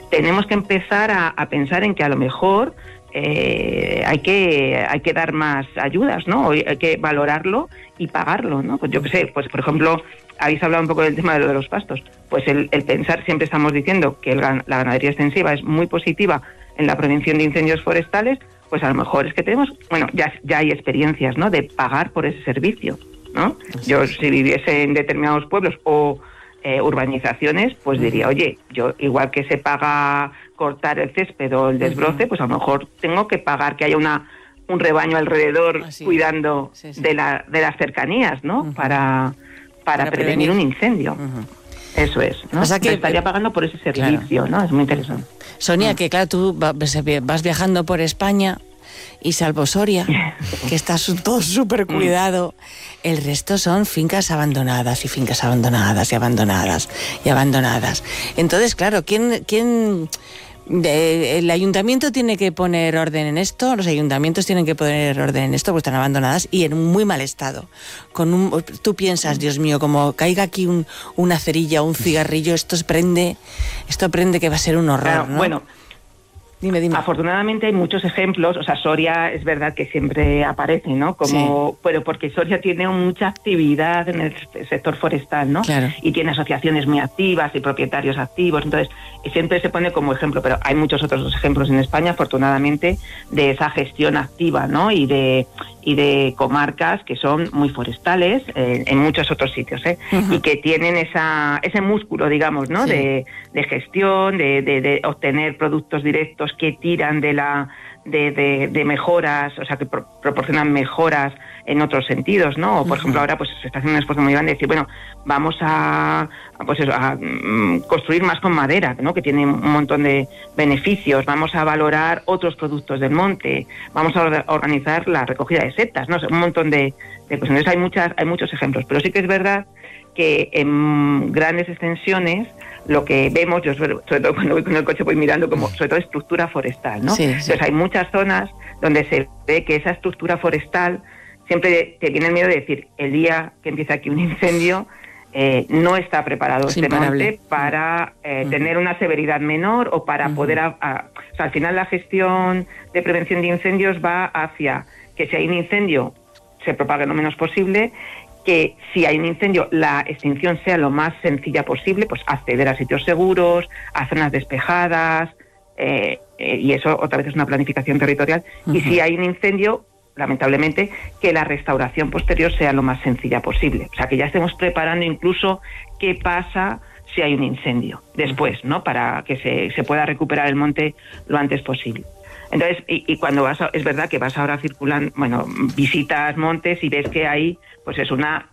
tenemos que empezar a pensar en que a lo mejor hay que dar más ayudas, ¿no? Hay que valorarlo y pagarlo, ¿no? Pues yo qué sé, pues por ejemplo, habéis hablado un poco del tema de lo de los pastos. Pues el pensar, siempre estamos diciendo que la ganadería extensiva es muy positiva en la prevención de incendios forestales, pues a lo mejor es que tenemos, bueno, ya hay experiencias, ¿no? De pagar por ese servicio, ¿no? Yo, si viviese en determinados pueblos o urbanizaciones, pues diría, oye, yo igual que se paga cortar el césped o el desbroce, pues a lo mejor tengo que pagar que haya un rebaño alrededor cuidando de las cercanías, ¿no? Para prevenir un incendio. Eso es, ¿no? O sea que estaría pagando por ese servicio, ¿no? Es muy interesante. Sonia, que claro, tú vas viajando por España y salvo Soria, que está todo súper cuidado, el resto son fincas abandonadas y fincas abandonadas y abandonadas y abandonadas. Entonces, claro, ¿quién el ayuntamiento tiene que poner orden en esto? Los ayuntamientos tienen que poner orden en esto porque están abandonadas y en muy mal estado. Tú piensas, Dios mío, como caiga aquí una cerilla o un cigarrillo, esto prende que va a ser un horror, claro, ¿no? Bueno, dime. Afortunadamente hay muchos ejemplos, o sea, Soria es verdad que siempre aparece, ¿no? Pero porque Soria tiene mucha actividad en el sector forestal, ¿no? Claro. Y tiene asociaciones muy activas y propietarios activos, entonces siempre se pone como ejemplo, pero hay muchos otros ejemplos en España, afortunadamente, de esa gestión activa, ¿no? Y de comarcas que son muy forestales en muchos otros sitios, y que tienen ese músculo, digamos, ¿no? De gestión, de obtener productos directos que tiran de mejoras, o sea, que proporcionan mejoras en otros sentidos, ¿no? O, por ejemplo, ahora pues se está haciendo un esfuerzo muy grande de decir, bueno, vamos a construir más con madera, ¿no? Que tiene un montón de beneficios, vamos a valorar otros productos del monte, vamos a organizar la recogida de setas, ¿no? O sea, un montón de cuestiones. Hay muchos ejemplos, pero sí que es verdad que en grandes extensiones lo que vemos, yo sobre todo cuando voy con el coche voy mirando como sobre todo estructura forestal, ¿no? Entonces hay muchas zonas donde se ve que esa estructura forestal siempre te viene el miedo de decir, el día que empieza aquí un incendio, no está preparado este monte para tener una severidad menor o para poder... o sea, al final la gestión de prevención de incendios va hacia que si hay un incendio se propague lo menos posible, que si hay un incendio la extinción sea lo más sencilla posible, pues acceder a sitios seguros, a zonas despejadas, y eso otra vez es una planificación territorial, y si hay un incendio, lamentablemente, que la restauración posterior sea lo más sencilla posible. O sea, que ya estemos preparando incluso qué pasa si hay un incendio después, ¿no? Para que se pueda recuperar el monte lo antes posible. Entonces, y cuando es verdad que vas ahora circulando, bueno, visitas montes y ves que hay, pues es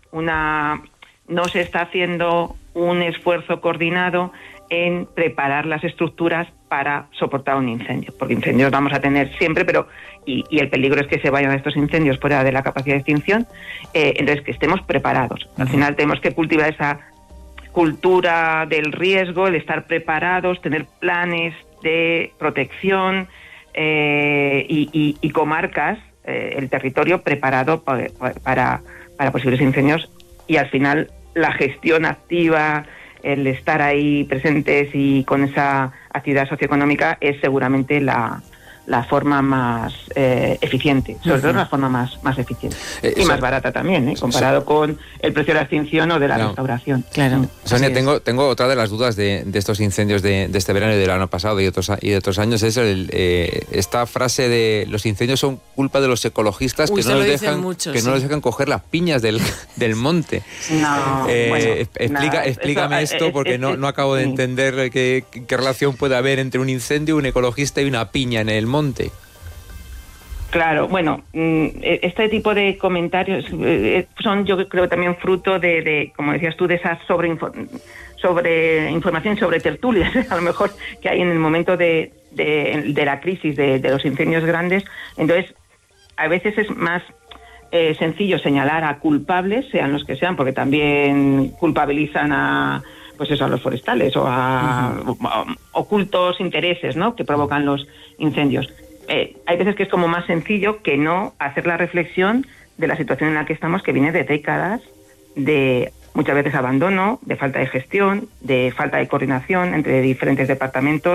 no se está haciendo un esfuerzo coordinado en preparar las estructuras para soportar un incendio, porque incendios vamos a tener siempre, pero y el peligro es que se vayan estos incendios fuera de la capacidad de extinción, entonces que estemos preparados. Al final tenemos que cultivar esa cultura del riesgo, el estar preparados, tener planes de protección y comarcas, el territorio preparado para posibles incendios, y al final la gestión activa, el estar ahí presentes y con esa actividad socioeconómica es seguramente la forma más eficiente, sobre todo la forma más eficiente y más barata también, comparado con el precio de la extinción o de la restauración. Claro. Sonia, tengo otra de las dudas de estos incendios de este verano y del año pasado y de otros años, es esta frase de los incendios son culpa de los ecologistas que no nos dejan coger las piñas del monte. No, explícame esto porque no acabo de entender qué relación puede haber entre un incendio, un ecologista y una piña en el monte. Claro, bueno, este tipo de comentarios son, yo creo, también fruto de como decías tú, de esa información, sobre tertulias, a lo mejor que hay en el momento de la crisis de los incendios grandes. Entonces, a veces es más sencillo señalar a culpables, sean los que sean, porque también culpabilizan a los forestales o a ocultos intereses, ¿no?, que provocan los incendios. Hay veces que es como más sencillo que no hacer la reflexión de la situación en la que estamos, que viene de décadas de muchas veces abandono, de falta de gestión, de falta de coordinación entre diferentes departamentos